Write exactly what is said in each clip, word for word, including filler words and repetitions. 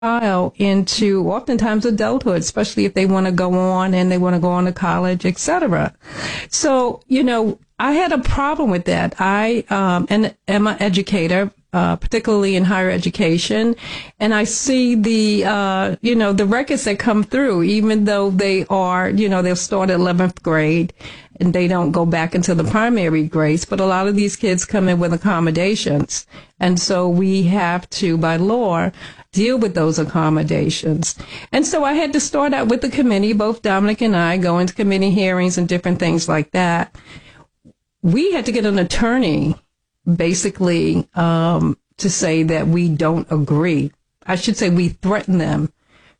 child into oftentimes adulthood, especially if they want to go on and they want to go on to college, et cetera. So, you know, I had a problem with that. I um, and am an educator, uh, particularly in higher education, and I see the, uh, you know, the records that come through, even though they are, you know, they'll start at eleventh grade and they don't go back into the primary grades, but a lot of these kids come in with accommodations. And so we have to, by law, deal with those accommodations. And so I had to start out with the committee, both Dominic and I go into committee hearings and different things like that. We had to get an attorney, basically, um, to say that we don't agree. I should say we threatened them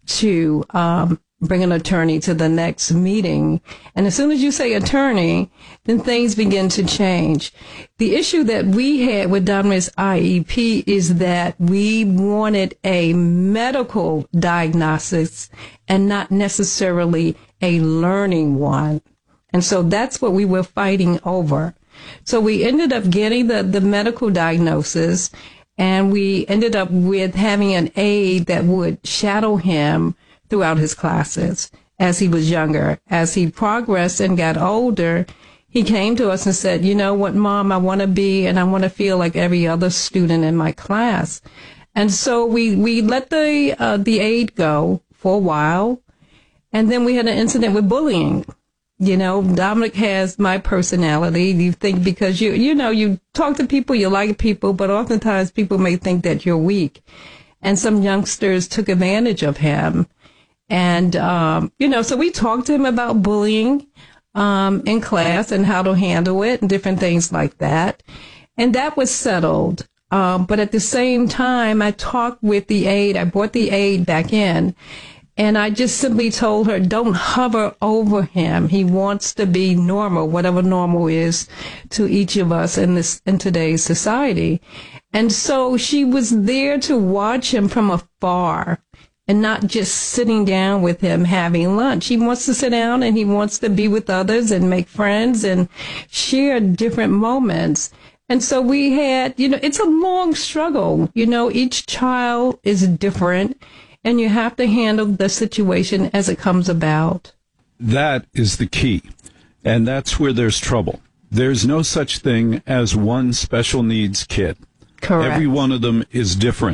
to um, bring an attorney to the next meeting. And as soon as you say attorney, then things begin to change. The issue that we had with Dominic's I E P is that we wanted a medical diagnosis and not necessarily a learning one. And so that's what we were fighting over. So we ended up getting the, the medical diagnosis, and we ended up with having an aide that would shadow him throughout his classes as he was younger. As he progressed and got older, he came to us and said, you know what, Mom, I want to be and I want to feel like every other student in my class. And so we, we let the, uh, the aide go for a while. And then we had an incident with bullying. You know, Dominic has my personality. You think because you, you know, you talk to people, you like people, but oftentimes people may think that you're weak. And some youngsters took advantage of him. And, um, you know, so we talked to him about bullying, um, in class and how to handle it and different things like that. And that was settled. Um, but at the same time, I talked with the aide. I brought the aide back in. And I just simply told her, don't hover over him. He wants to be normal, whatever normal is to each of us in this, in today's society. And so she was there to watch him from afar and not just sitting down with him having lunch. He wants to sit down and he wants to be with others and make friends and share different moments. And so we had, you know, it's a long struggle. You know, each child is different. And you have to handle the situation as it comes about. That is the key. And that's where there's trouble. There's no such thing as one special needs kid. Correct. Every one of them is different.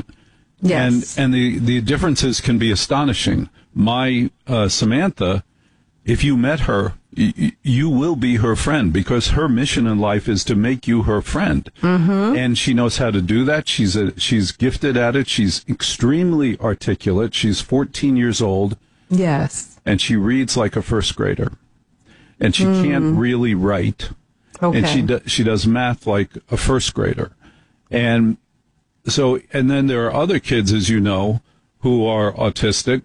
Yes. And, and the, the differences can be astonishing. My uh, Samantha, if you met her, y- you will be her friend because her mission in life is to make you her friend. Mm-hmm. And she knows how to do that. She's a, she's gifted at it. She's extremely articulate. She's fourteen years old. Yes. And she reads like a first grader. And she mm. can't really write. Okay. And she, do, she does math like a first grader. And so, and then there are other kids, as you know, who are autistic.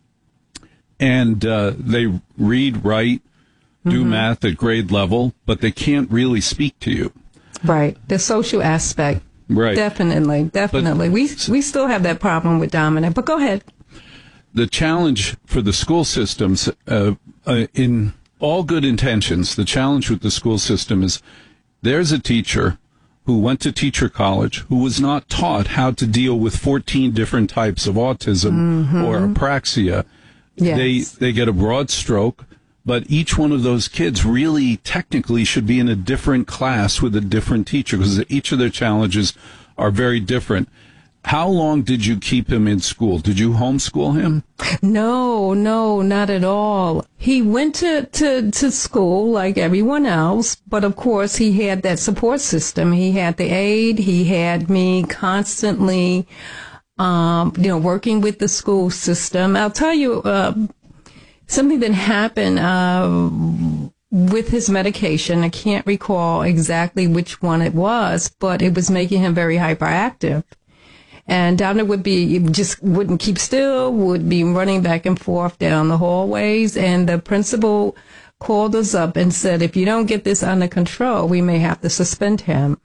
And uh, they read, write, do mm-hmm. math at grade level, but they can't really speak to you. Right. The social aspect. Right. Definitely. Definitely. But, we we still have that problem with Dominic, but go ahead. The challenge for the school systems, uh, uh, in all good intentions, the challenge with the school system is there's a teacher who went to teacher college who was not taught how to deal with fourteen different types of autism mm-hmm. or apraxia. Yes. They they get a broad stroke, but each one of those kids really technically should be in a different class with a different teacher because each of their challenges are very different. How long did you keep him in school? Did you homeschool him? No, no, not at all. He went to, to, to school like everyone else, but of course he had that support system. He had the aide. He had me constantly Um, you know, working with the school system. I'll tell you uh, something that happened uh, with his medication. I can't recall exactly which one it was, but it was making him very hyperactive. And Dominic would be, just wouldn't keep still, would be running back and forth down the hallways. And the principal called us up and said, if you don't get this under control, we may have to suspend him.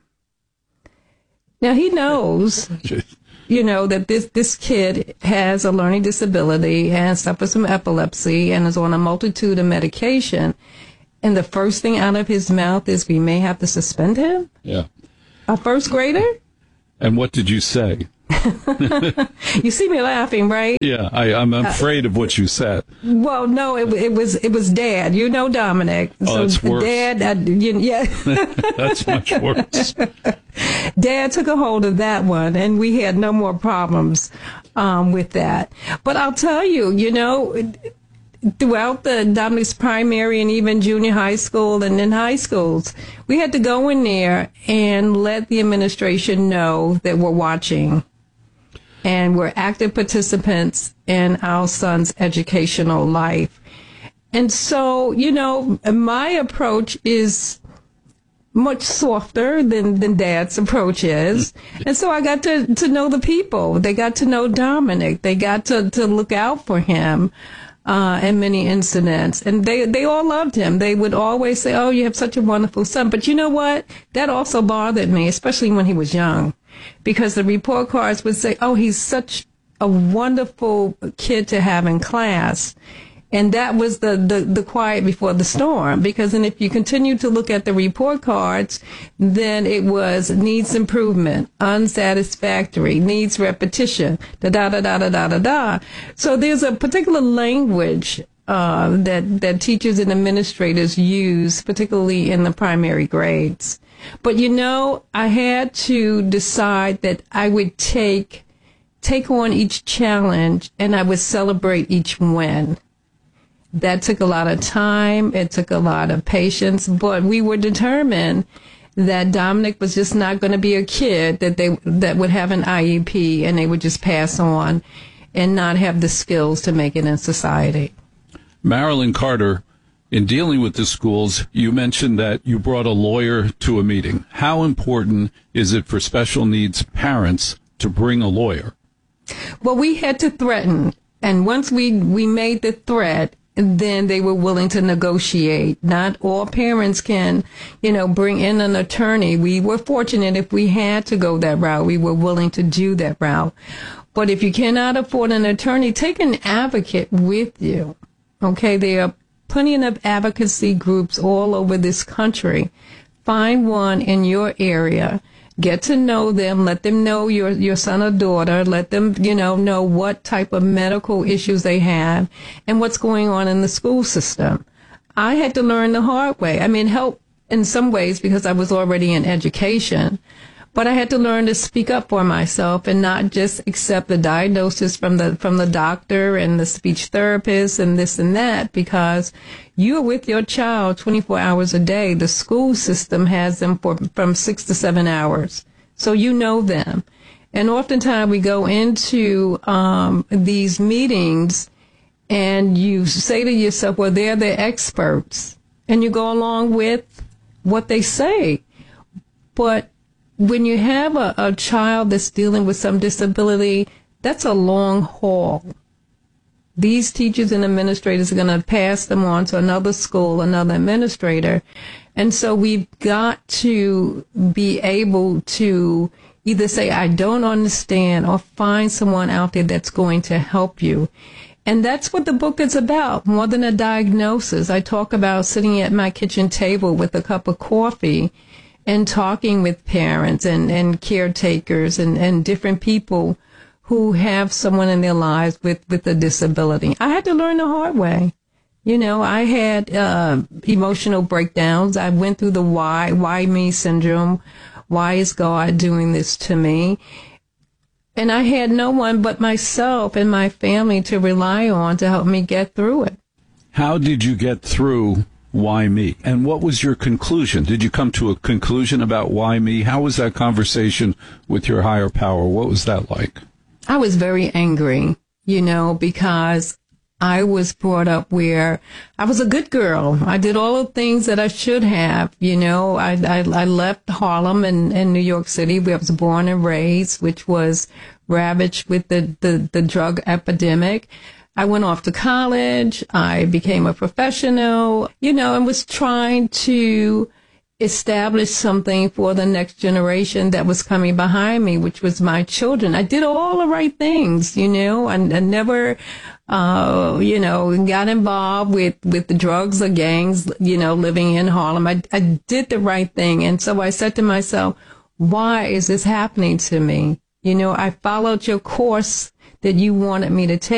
Now, he knows... you know, that this, this kid has a learning disability and suffers from epilepsy and is on a multitude of medication. And the first thing out of his mouth is, we may have to suspend him? Yeah. A first grader? And what did you say? You see me laughing, right? Yeah, I, I'm afraid of what you said. Well, no, it, it was it was Dad. You know Dominic. Oh, so that's worse. Dad, uh, you, yeah. That's much worse. Dad took a hold of that one, and we had no more problems um, with that. But I'll tell you, you know, throughout the Dominic's primary and even junior high school and in high schools, we had to go in there and let the administration know that we're watching and we're active participants in our son's educational life. And so, you know, my approach is much softer than, than Dad's approach is. And so I got to, to know the people. They got to know Dominic. They got to, to look out for him. Uh, in many incidents. And they, they all loved him. They would always say, oh, you have such a wonderful son. But you know what? That also bothered me, especially when he was young, because the report cards would say, oh, he's such a wonderful kid to have in class. And that was the, the, the quiet before the storm, because then if you continue to look at the report cards, then it was needs improvement, unsatisfactory, needs repetition, da da da da da da da da. So there's a particular language uh, that that teachers and administrators use, particularly in the primary grades. But you know, I had to decide that I would take take on each challenge and I would celebrate each win. That took a lot of time. It took a lot of patience, but we were determined that Dominic was just not going to be a kid that they that would have an I E P and they would just pass on and not have the skills to make it in society. Marilyn Carter, in dealing with the schools, you mentioned that you brought a lawyer to a meeting. How important is it for special needs parents to bring a lawyer? Well, we had to threaten, and once we, we made the threat, then they were willing to negotiate. Not all parents can, you know, bring in an attorney. We were fortunate if we had to go that route. We were willing to do that route. But if you cannot afford an attorney, take an advocate with you. Okay, there are plenty of advocacy groups all over this country. Find one in your area. Get to know them. Let them know your, your son or daughter. Let them, you know, know what type of medical issues they have and what's going on in the school system. I had to learn the hard way. I mean, help in some ways because I was already in education, but I had to learn to speak up for myself and not just accept the diagnosis from the, from the doctor and the speech therapist and this and that, because you're with your child twenty-four hours a day. The school system has them for from six to seven hours. So you know them. And oftentimes we go into um, these meetings and you say to yourself, well, they're the experts. And you go along with what they say. But when you have a, a child that's dealing with some disability, that's a long haul. These teachers and administrators are going to pass them on to another school, another administrator. And so we've got to be able to either say, I don't understand, or find someone out there that's going to help you. And that's what the book is about, more than a diagnosis. I talk about sitting at my kitchen table with a cup of coffee and talking with parents and, and caretakers and, and different people who have someone in their lives with, with a disability. I had to learn the hard way. You know, I had uh, emotional breakdowns. I went through the why, why me syndrome. Why is God doing this to me? And I had no one but myself and my family to rely on to help me get through it. How did you get through why me? And what was your conclusion? Did you come to a conclusion about why me? How was that conversation with your higher power? What was that like? I was very angry, you know, because I was brought up where I was a good girl. I did all the things that I should have, you know. I I, I left Harlem and, and New York City, where I was born and raised, which was ravaged with the, the, the drug epidemic. I went off to college. I became a professional, you know, and was trying to establish something for the next generation that was coming behind me, which was my children. I did all the right things, you know, and I, I never, uh, you know, got involved with, with the drugs or gangs, you know, living in Harlem. I, I did the right thing. And so I said to myself, why is this happening to me? You know, I followed your course that you wanted me to take.